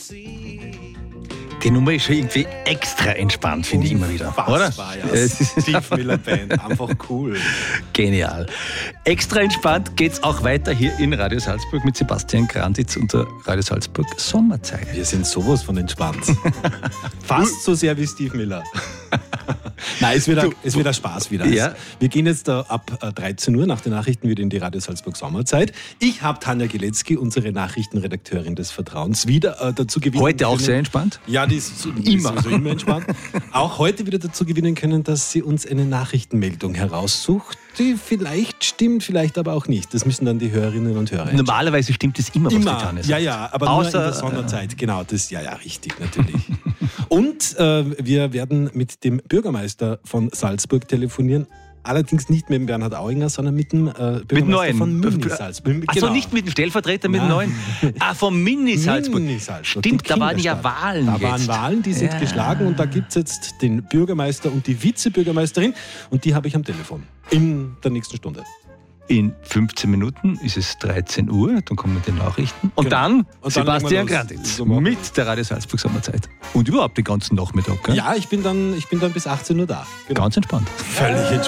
Die Nummer ist schon irgendwie extra entspannt, finde ich immer wieder. Oder? Ja. Steve Miller Band, einfach cool. Genial. Extra entspannt geht's auch weiter hier in Radio Salzburg mit Sebastian Granditz und der Radio Salzburg Sommerzeit. Wir sind sowas von entspannt. Fast so sehr wie Steve Miller. Nein, es wird Spaß wieder. Ja. Wir gehen jetzt ab 13 Uhr nach den Nachrichten wieder in die Radio Salzburg Sommerzeit. Ich habe Tanja Gilecki, unsere Nachrichtenredakteurin des Vertrauens, wieder dazu gewinnen Heute auch können. sehr entspannt? Ja, die ist immer entspannt. Auch heute wieder dazu gewinnen können, dass sie uns eine Nachrichtenmeldung heraussucht, die vielleicht stimmt, vielleicht aber auch nicht. Das müssen dann die Hörerinnen und Hörer entscheiden. Normalerweise stimmt es immer, was die Tanja sagt. Ja, aber nur in der Sonderzeit. Genau, das, ja, richtig, natürlich. Und wir werden mit dem Bürgermeister von Salzburg telefonieren. Allerdings nicht mit dem Bernhard Auinger, sondern mit dem Bürgermeister von Mini-Salzburg. Achso, nicht mit dem Stellvertreter, mit dem neuen? Vom Mini-Salzburg. Stimmt, da waren ja Wahlen. Da waren Wahlen, die sind geschlagen und da gibt es jetzt den Bürgermeister und die Vizebürgermeisterin und die habe ich am Telefon in der nächsten Stunde. In 15 Minuten ist es 13 Uhr, dann kommen die Nachrichten. Und dann Sebastian Granditz mit der Radio Salzburg Sommerzeit. Und überhaupt den ganzen Nachmittag, gell? Ja, ich bin dann bis 18 Uhr da. Genau. Ganz entspannt. Völlig entspannt.